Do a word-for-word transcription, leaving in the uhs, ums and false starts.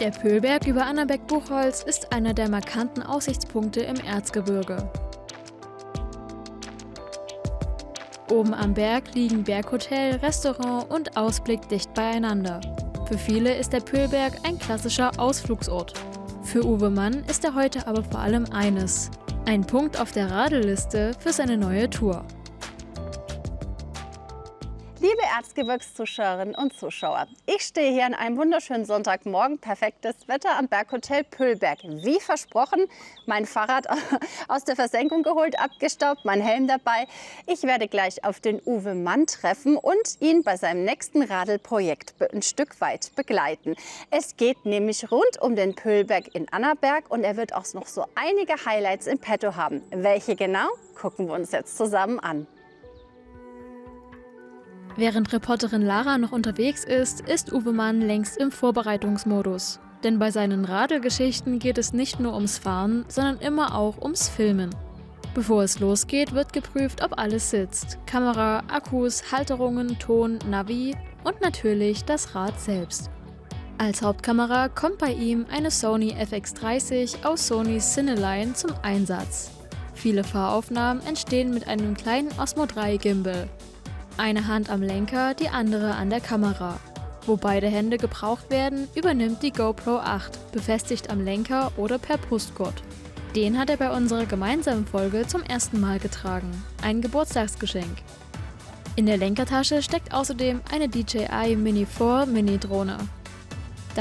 Der Pöhlberg über Annaberg-Buchholz ist einer der markanten Aussichtspunkte im Erzgebirge. Oben am Berg liegen Berghotel, Restaurant und Ausblick dicht beieinander. Für viele ist der Pöhlberg ein klassischer Ausflugsort. Für Uwe Mann ist er heute aber vor allem eines: ein Punkt auf der Radelliste für seine neue Tour. Liebe Erzgebirgszuschauerinnen und Zuschauer, ich stehe hier an einem wunderschönen Sonntagmorgen, perfektes Wetter am Berghotel Pöhlberg. Wie versprochen, mein Fahrrad aus der Versenkung geholt, abgestaubt, mein Helm dabei. Ich werde gleich auf den Uwe Mann treffen und ihn bei seinem nächsten Radelprojekt ein Stück weit begleiten. Es geht nämlich rund um den Pöhlberg in Annaberg und er wird auch noch so einige Highlights im Petto haben. Welche genau, gucken wir uns jetzt zusammen an. Während Reporterin Lara noch unterwegs ist, ist Uwe Mann längst im Vorbereitungsmodus. Denn bei seinen Radelgeschichten geht es nicht nur ums Fahren, sondern immer auch ums Filmen. Bevor es losgeht, wird geprüft, ob alles sitzt. Kamera, Akkus, Halterungen, Ton, Navi und natürlich das Rad selbst. Als Hauptkamera kommt bei ihm eine Sony F X dreißig aus Sonys Cineline zum Einsatz. Viele Fahraufnahmen entstehen mit einem kleinen Osmo drei Gimbal. Eine Hand am Lenker, die andere an der Kamera. Wo beide Hände gebraucht werden, übernimmt die GoPro acht, befestigt am Lenker oder per Brustgurt. Den hat er bei unserer gemeinsamen Folge zum ersten Mal getragen. Ein Geburtstagsgeschenk. In der Lenkertasche steckt außerdem eine D J I Mini vier Mini Drohne.